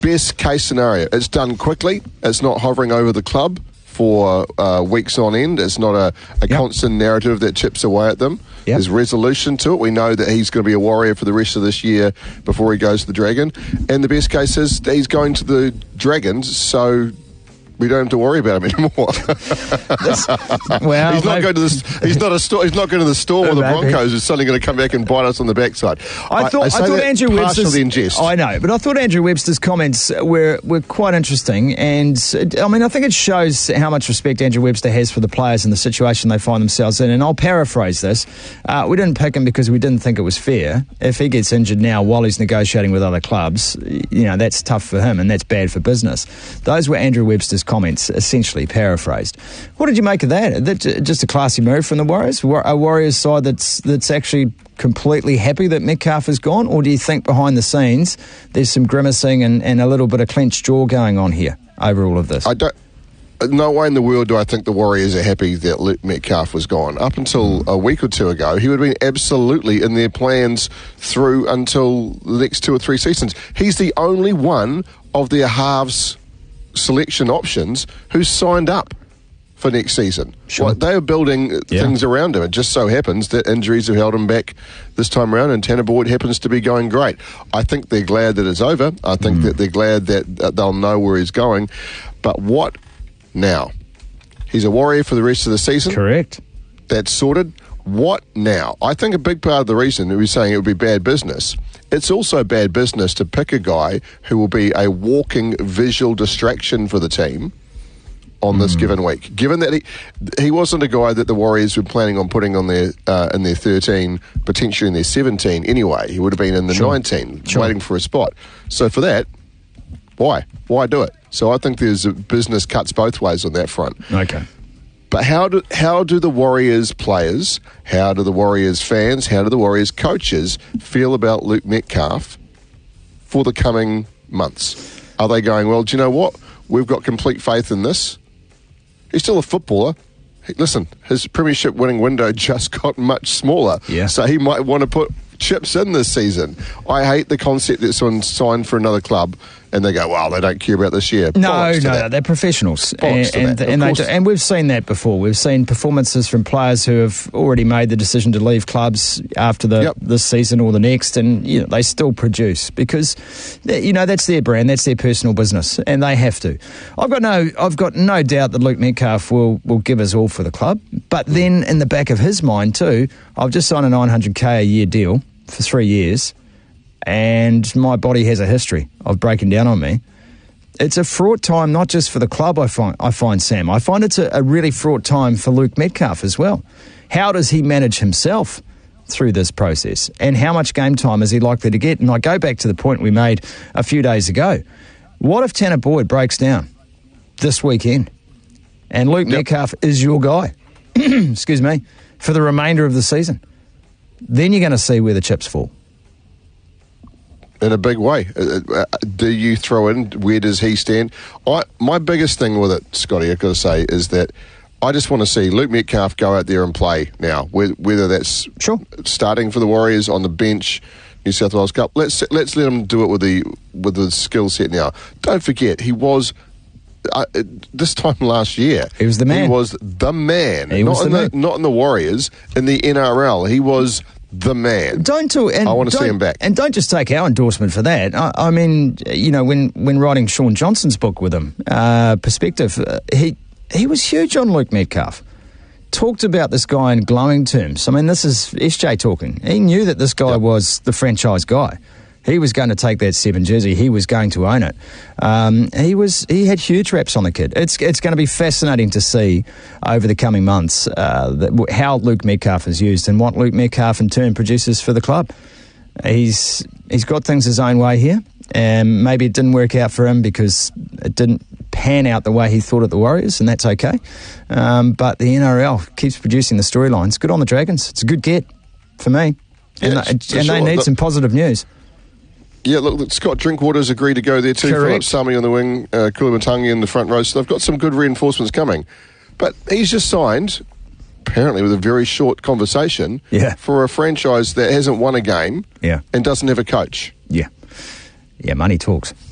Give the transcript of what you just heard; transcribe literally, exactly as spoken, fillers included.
best case scenario, it's done quickly. It's not hovering over the club for uh, weeks on end. It's not a, a yep. constant narrative that chips away at them. Yep. There's resolution to it. We know that he's going to be a Warrior for the rest of this year before he goes to the Dragon. And the best case is that he's going to the Dragons, so we don't have to worry about him anymore. this, well, he's not maybe, going to the. He's not a store. He's not going to the store with the Broncos. Who's suddenly going to come back and bite us on the backside. I thought. I, I, I thought Andrew Webster's. In jest. I know, but I thought Andrew Webster's comments were were quite interesting, and I mean, I think it shows how much respect Andrew Webster has for the players and the situation they find themselves in. And I'll paraphrase this: uh, we didn't pick him because we didn't think it was fair. If he gets injured now while he's negotiating with other clubs, you know that's tough for him, and that's bad for business. Those were Andrew Webster's comments, essentially paraphrased. What did you make of that? That just a classy move from the Warriors? A Warriors side that's that's actually completely happy that Metcalf is gone, or do you think behind the scenes there's some grimacing and, and a little bit of clenched jaw going on here over all of this? I don't. No way in the world do I think the Warriors are happy that Luke Metcalf was gone. Up until a week or two ago, he would have been absolutely in their plans through until the next two or three seasons. He's the only one of their halves selection options who's signed up for next season. Sure. Well, they are building yeah. things around him. It just so happens that injuries have held him back this time around, and Tanner Boyd happens to be going great. I think they're glad that it's over. I think mm. that they're glad that uh, they'll know where he's going. But what now? He's a Warrior for the rest of the season. Correct. That's sorted. What now? I think a big part of the reason that we're saying it would be bad business, it's also bad business to pick a guy who will be a walking visual distraction for the team on this mm. given week. Given that he he wasn't a guy that the Warriors were planning on putting on their uh, in their thirteen, potentially in their seventeen anyway. He would have been in the sure. nineteen, sure. waiting for a spot. So for that, why? Why do it? So I think there's a business cuts both ways on that front. Okay. But how do how do the Warriors players, how do the Warriors fans, how do the Warriors coaches feel about Luke Metcalf for the coming months? Are they going, well, do you know what? We've got complete faith in this. He's still a footballer. Hey, listen, his premiership winning window just got much smaller. Yeah. So he might want to put chips in this season. I hate the concept that someone's signed for another club and they go, well, they don't care about this year. No, no, no, they're professionals. And, and, and, they do, and we've seen that before. We've seen performances from players who have already made the decision to leave clubs after the yep. this season or the next, and you know, they still produce because you know that's their brand, that's their personal business, and they have to. I've got no, I've got no doubt that Luke Metcalf will, will give us all for the club, but then in the back of his mind too, I've just signed a nine hundred K a year deal for three years. And my body has a history of breaking down on me. It's a fraught time, not just for the club, I find, I find Sam. I find it's a, a really fraught time for Luke Metcalf as well. How does he manage himself through this process? And how much game time is he likely to get? And I go back to the point we made a few days ago. What if Tanner Boyd breaks down this weekend? And Luke yep. Metcalf is your guy, excuse me, for the remainder of the season. Then you're going to see where the chips fall. In a big way. Uh, do you throw in, where does he stand? I, my biggest thing with it, Scotty, I've got to say, is that I just want to see Luke Metcalf go out there and play now, whether that's sure. starting for the Warriors, on the bench, New South Wales Cup. Let's let's let him do it with the with the skill set now. Don't forget, he was, uh, this time last year, he was the man. He was the man. He not, was in the the, man. not in the Warriors, in the N R L. He was the man. Don't do, and I want to see him back. And don't just take our endorsement for that. I, I mean, you know, when, when writing Sean Johnson's book with him, uh, Perspective, uh, he he was huge on Luke Metcalf. Talked about this guy in glowing terms. I mean, this is S J talking. He knew that this guy yep. was the franchise guy. He was going to take that seven jersey. He was going to own it. Um, he was. He had huge reps on the kid. It's it's going to be fascinating to see over the coming months uh, that, how Luke Metcalf is used and what Luke Metcalf in turn produces for the club. He's he's got things his own way here, and maybe it didn't work out for him because it didn't pan out the way he thought at the Warriors, and that's okay. Um, but the N R L keeps producing the storylines. Good on the Dragons. It's a good get for me, and, yeah, they, and sure. they need Look, some positive news. Yeah, look, look, Scott Drinkwater's agreed to go there too. Correct. Philip Sami on the wing, uh, Kulumatangi in the front row. So they've got some good reinforcements coming. But he's just signed, apparently with a very short conversation, yeah. for a franchise that hasn't won a game yeah. and doesn't have a coach. Yeah. Yeah, money talks.